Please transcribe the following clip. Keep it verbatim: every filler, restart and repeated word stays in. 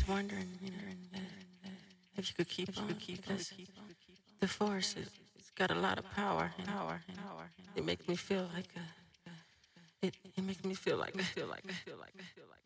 was wondering, you know, uh, if you could keep on, because the force is, it's got a lot of power, and power, and it makes me feel like a, it, it makes me feel like, feel like, feel like, feel like.